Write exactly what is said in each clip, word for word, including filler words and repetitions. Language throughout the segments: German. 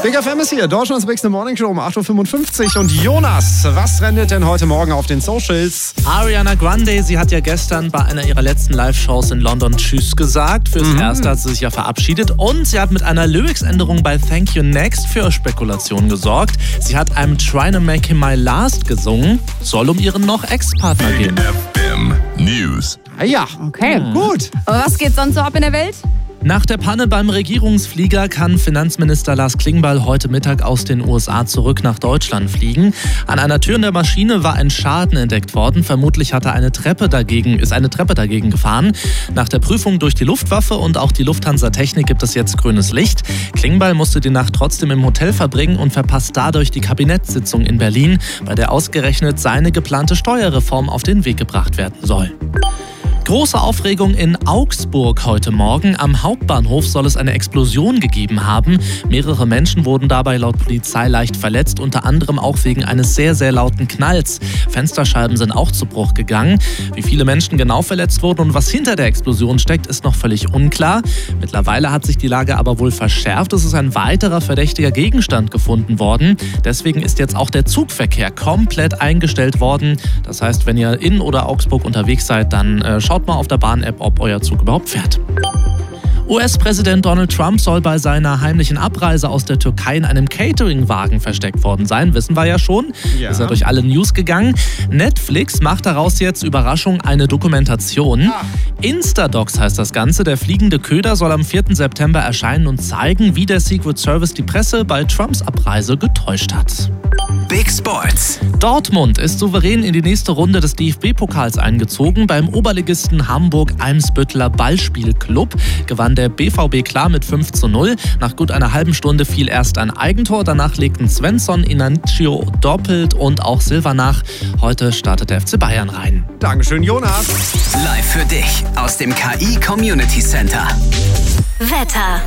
Big F M ist hier, Deutschlands Big Morning Show um acht Uhr fünfundfünfzig. Und Jonas, was trendet denn heute Morgen auf den Socials? Ariana Grande, sie hat ja gestern bei einer ihrer letzten Live-Shows in London Tschüss gesagt. Fürs mhm. Erste hat sie sich ja verabschiedet. Und sie hat mit einer Lyrics-Änderung bei Thank You Next für Spekulationen gesorgt. Sie hat I'm Trying to Make Him My Last gesungen. Soll um ihren noch Ex-Partner gehen. F M News. Ja, okay, mhm. gut. Aber was geht sonst so ab in der Welt? Nach der Panne beim Regierungsflieger kann Finanzminister Lars Klingbeil heute Mittag aus den U S A zurück nach Deutschland fliegen. An einer Tür in der Maschine war ein Schaden entdeckt worden. Vermutlich hatte eine Treppe dagegen, ist eine Treppe dagegen gefahren. Nach der Prüfung durch die Luftwaffe und auch die Lufthansa Technik gibt es jetzt grünes Licht. Klingbeil musste die Nacht trotzdem im Hotel verbringen und verpasst dadurch die Kabinettssitzung in Berlin, bei der ausgerechnet seine geplante Steuerreform auf den Weg gebracht werden soll. Große Aufregung in Augsburg heute Morgen. Am Hauptbahnhof soll es eine Explosion gegeben haben. Mehrere Menschen wurden dabei laut Polizei leicht verletzt, unter anderem auch wegen eines sehr, sehr lauten Knalls. Fensterscheiben sind auch zu Bruch gegangen. Wie viele Menschen genau verletzt wurden und was hinter der Explosion steckt, ist noch völlig unklar. Mittlerweile hat sich die Lage aber wohl verschärft. Es ist ein weiterer verdächtiger Gegenstand gefunden worden. Deswegen ist jetzt auch der Zugverkehr komplett eingestellt worden. Das heißt, wenn ihr in oder Augsburg unterwegs seid, dann äh, schaut mal auf der Bahn-App, ob euer Zug überhaupt fährt. U S-Präsident Donald Trump soll bei seiner heimlichen Abreise aus der Türkei in einem Catering-Wagen versteckt worden sein. Wissen wir ja schon. Ja. Ist ja durch alle News gegangen. Netflix macht daraus jetzt, Überraschung, eine Dokumentation. Ah. Instadocs heißt das Ganze. Der fliegende Köder soll am vierten September erscheinen und zeigen, wie der Secret Service die Presse bei Trumps Abreise getäuscht hat. Big Sports. Dortmund ist souverän in die nächste Runde des D F B-Pokals eingezogen. Beim Oberligisten Hamburg-Eimsbütteler Ballspielclub gewann der B V B klar mit fünf zu null. Nach gut einer halben Stunde fiel erst ein Eigentor. Danach legten Svensson, Inacio doppelt und auch Silva nach. Heute startet der F C Bayern rein. Dankeschön, Jonas. Live für dich aus dem K I Community Center. Wetter.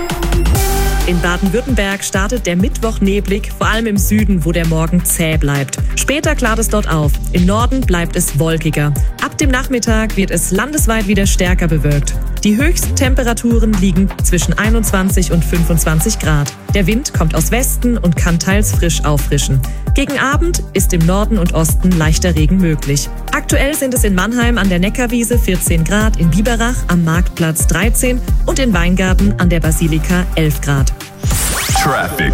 In Baden-Württemberg startet der Mittwoch neblig, vor allem im Süden, wo der Morgen zäh bleibt. Später klart es dort auf. Im Norden bleibt es wolkiger. Ab dem Nachmittag wird es landesweit wieder stärker bewölkt. Die höchsten Temperaturen liegen zwischen einundzwanzig und fünfundzwanzig Grad. Der Wind kommt aus Westen und kann teils frisch auffrischen. Gegen Abend ist im Norden und Osten leichter Regen möglich. Aktuell sind es in Mannheim an der Neckarwiese vierzehn Grad, in Biberach am Marktplatz dreizehn und in Weingarten an der Basilika elf Grad. Traffic.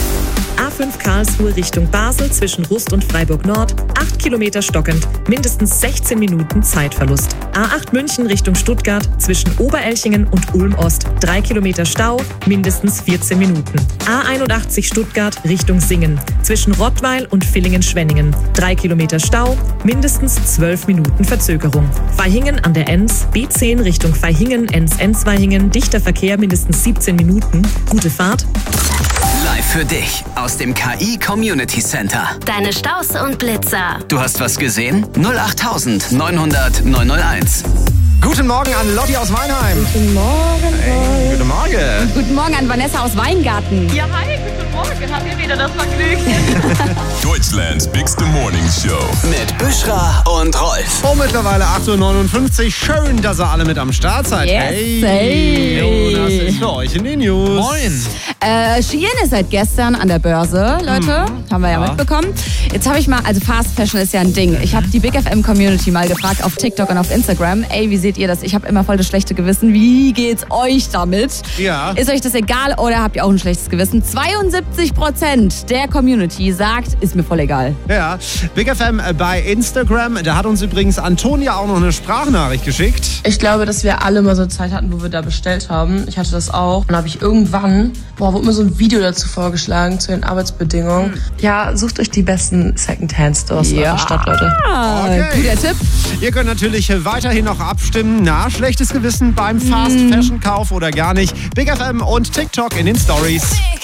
A fünf Karlsruhe Richtung Basel zwischen Rust und Freiburg Nord, acht Kilometer stockend, mindestens sechzehn Minuten Zeitverlust. A acht München Richtung Stuttgart zwischen Oberelchingen und Ulm Ost, drei Kilometer Stau, mindestens vierzehn Minuten. A einundachtzig Stuttgart Richtung Singen zwischen Rottweil und Villingen-Schwenningen, drei Kilometer Stau, mindestens zwölf Minuten Verzögerung. Vaihingen an der Enns, B zehn Richtung Vaihingen, Enns, Enns-Vaihingen, dichter Verkehr, mindestens siebzehn Minuten. Gute Fahrt. Live für dich aus dem K I Community Center. Deine Staus und Blitzer. Du hast was gesehen? null acht neun hundert neun null eins. Guten Morgen an Lotti aus Weinheim. Guten Morgen. Hey, guten Morgen. Und guten Morgen an Vanessa aus Weingarten. Ja, hi, guten Morgen. Haben wir wieder das Vergnügen. Deutschlands Bigste Morning Show. Mit Büschra und Rolf. Oh, mittlerweile acht Uhr neunundfünfzig. Schön, dass ihr alle mit am Start seid. Yes, hey, hey. Jonas ist für euch in den News. Moin. Äh, Shein ist seit gestern an der Börse, Leute. Mhm. Haben wir ja, ja mitbekommen. Jetzt habe ich mal, also Fast Fashion ist ja ein Ding. Ich habe die Big F M Community mal gefragt auf TikTok und auf Instagram. Ey, wie seht ihr das? Ich habe immer voll das schlechte Gewissen. Wie geht's euch damit? Ja. Ist euch das egal oder habt ihr auch ein schlechtes Gewissen? zweiundsiebzig Prozent der Community sagt, ist mir voll egal. Ja, Big F M bei Instagram. Da hat uns übrigens Antonia auch noch eine Sprachnachricht geschickt. Ich glaube, dass wir alle mal so eine Zeit hatten, wo wir da bestellt haben. Ich hatte das auch. Dann habe ich irgendwann, boah, wurde mir so ein Video dazu vorgeschlagen, zu den Arbeitsbedingungen. Ja, sucht euch die besten Secondhand-Stores in eurer Stadt, Leute. Okay. Guter Tipp. Ihr könnt natürlich weiterhin noch abstimmen. Na, schlechtes Gewissen beim Fast-Fashion-Kauf oder gar nicht. Big F M und TikTok in den Stories.